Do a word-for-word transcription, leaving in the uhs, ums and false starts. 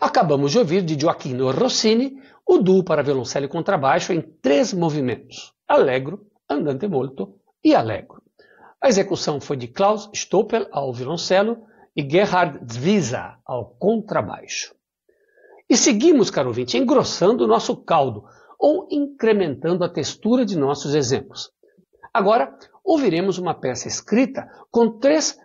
Acabamos de ouvir de Gioacchino Rossini o duo para violoncelo e contrabaixo em três movimentos, Allegro, Andante molto e Allegro. A execução foi de Klaus Stoppel ao violoncelo e Gerhard Zwisa ao contrabaixo. E seguimos, caro ouvinte, engrossando o nosso caldo ou incrementando a textura de nossos exemplos. Agora, ouviremos uma peça escrita com três